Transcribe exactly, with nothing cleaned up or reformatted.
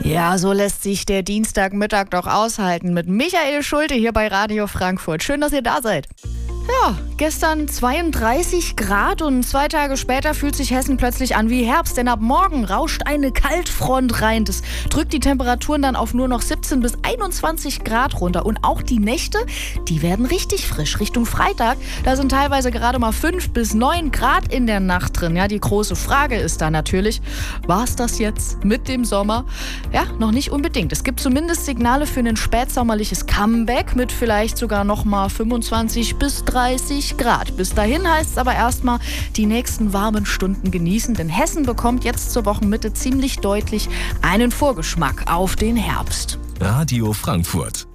Ja, so lässt sich der Dienstagmittag doch aushalten mit Michael Schulte hier bei Radio Frankfurt. Schön, dass ihr da seid. Ja, gestern zweiunddreißig Grad und zwei Tage später fühlt sich Hessen plötzlich an wie Herbst, denn ab morgen rauscht eine Kaltfront rein. Das drückt die Temperaturen dann auf nur noch siebzehn bis einundzwanzig Grad runter. Und auch die Nächte, die werden richtig frisch. Richtung Freitag, da sind teilweise gerade mal fünf bis neun Grad in der Nacht drin. Ja, die große Frage ist da natürlich, war es das jetzt mit dem Sommer? Ja, noch nicht unbedingt. Es gibt zumindest Signale für ein spätsommerliches Comeback mit vielleicht sogar noch mal fünfundzwanzig bis dreißig Grad. Bis dahin heißt es aber erstmal die nächsten warmen Stunden genießen, denn Hessen bekommt jetzt zur Wochenmitte ziemlich deutlich einen Vorgeschmack auf den Herbst. Radio Frankfurt.